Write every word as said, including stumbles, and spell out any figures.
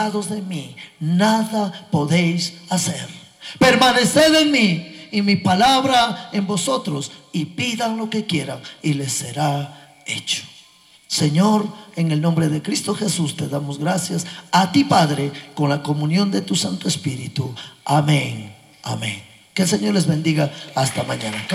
separados de mí, nada podéis hacer. Permaneced en mí y mi palabra en vosotros, y pidan lo que quieran y les será hecho. Señor, en el nombre de Cristo Jesús te damos gracias. A ti, Padre, con la comunión de tu Santo Espíritu. Amén, amén. Que el Señor les bendiga. Hasta mañana.